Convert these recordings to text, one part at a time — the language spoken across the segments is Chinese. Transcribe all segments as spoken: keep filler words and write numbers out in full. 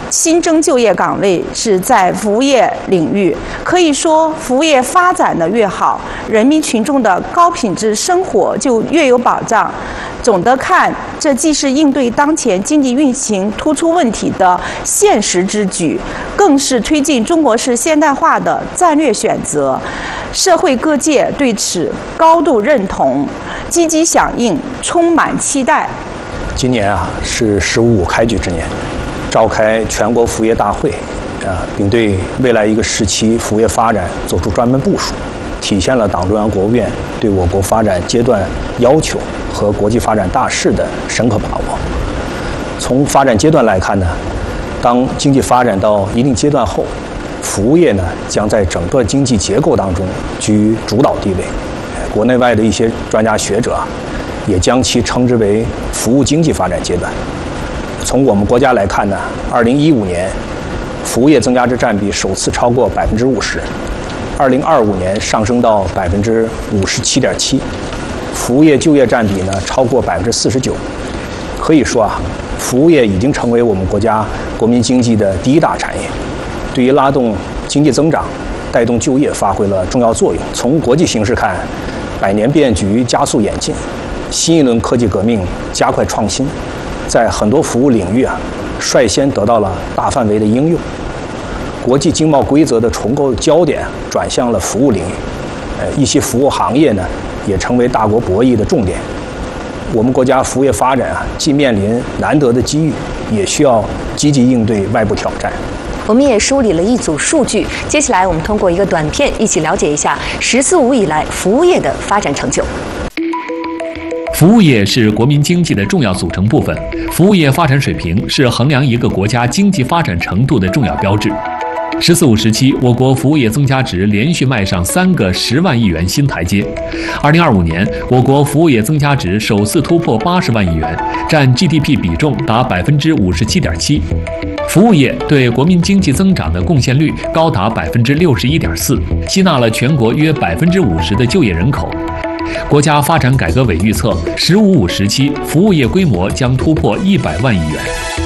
新增就业岗位是在服务业领域。可以说，服务业发展的越好，人民群众的高品质生活就越有保障。总的看，这既是应对当前经济运行突出问题的现实之举，更是推进中国式现代化的战略选择。社会各界对此高度认同，积极响应，充满期待。 今年啊是“十五五”开局之年，召开全国服务业大会，啊，并对未来一个时期服务业发展作出专门部署，体现了党中央、国务院对我国发展阶段要求和国际发展大势的深刻把握。从发展阶段来看呢，当经济发展到一定阶段后，服务业呢将在整个经济结构当中居主导地位。国内外的一些专家学者啊，也将其称之为服务经济发展阶段。从我们国家来看呢，二零一五年服务业增加值占比首次超过百分之五十，二零二五年上升到百分之五十七点七，服务业就业占比呢超过百分之四十九。可以说啊，服务业已经成为我们国家国民经济的第一大产业，对于拉动经济增长、带动就业发挥了重要作用。从国际形势看，百年变局加速演进，新一轮科技革命加快创新，在很多服务领域啊，率先得到了大范围的应用。国际经贸规则的重构焦点转向了服务领域，呃，一些服务行业呢，也成为大国博弈的重点。我们国家服务业发展啊，既面临难得的机遇，也需要积极应对外部挑战。 我们也梳理了一组数据，接下来我们通过一个短片一起了解一下“十四五”以来服务业的发展成就。 服务业是国民经济的重要组成部分，服务业发展水平是衡量一个国家经济发展程度的重要标志。“十四五”时期，我国服务业增加值连续迈上三个十万亿元新台阶。二零二五年，我国服务业增加值首次突破八十万亿元，占 G D P 比重达百分之五十七点七。服务业对国民经济增长的贡献率高达百分之六十一点四，吸纳了全国约百分之五十的就业人口。国家发展改革委预测，“十五五”时期服务业规模将突破一百万亿元。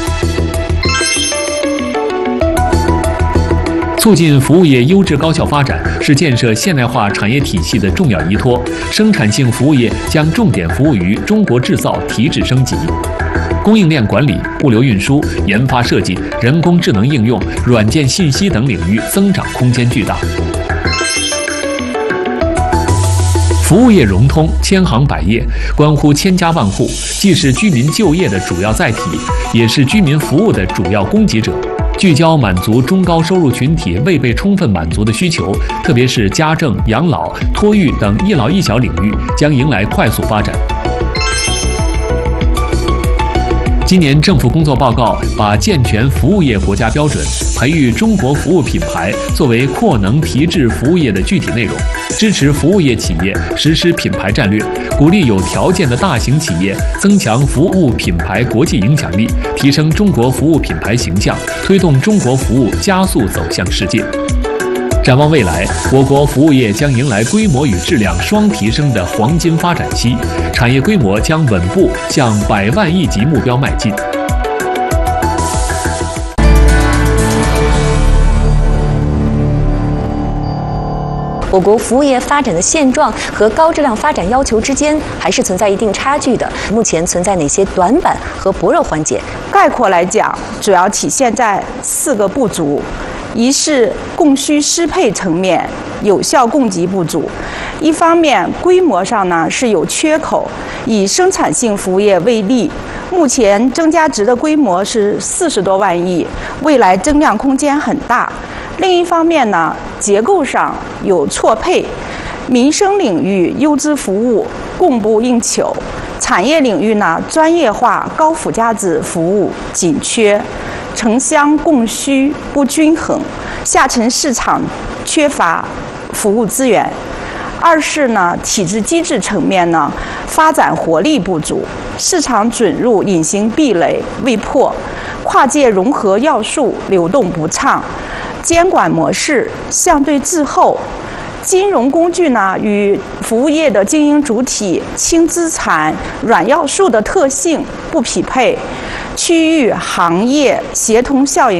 促进服务业优质高效发展是建设现代化产业体系的重要依托。生产性服务业将重点服务于中国制造提质升级。供应链管理、物流运输、研发设计、人工智能应用、软件信息等领域增长空间巨大。服务业融通，千行百业，关乎千家万户，既是居民就业的主要载体，也是居民服务的主要供给者。聚焦满足中高收入群体未被充分满足的需求，特别是家政、养老、托育等一老一小领域，将迎来快速发展。今年政府工作报告把健全服务业国家标准、培育中国服务品牌作为扩能提质服务业的具体内容，支持服务业企业实施品牌战略，鼓励有条件的大型企业增强服务品牌国际影响力，提升中国服务品牌形象，推动中国服务加速走向世界。展望未来，我国服务业将迎来规模与质量双提升的黄金发展期，产业规模将稳步向百万亿级目标迈进。 我国服务业发展的现状和高质量发展要求之间还是存在一定差距的。目前存在哪些短板和薄弱环节？ 概括来讲，主要体现在四个不足。一是供需适配层面有效供给不足，一方面规模上呢是有缺口。以生产性服务业为例，目前增加值的规模是四十多万亿，未来增量空间很大。另一方面呢，结构上有错配，民生领域优质服务供不应求，产业领域呢专业化高附加值服务紧缺。城乡供需不均衡，下沉市场缺乏服务资源。二是呢，体制机制层面呢，发展活力不足，市场准入隐形壁垒未破，跨界融合要素流动不畅，监管模式相对滞后。金融工具呢与服务业的经营主体轻资产、软要素的特性不匹配，区域行业协同效应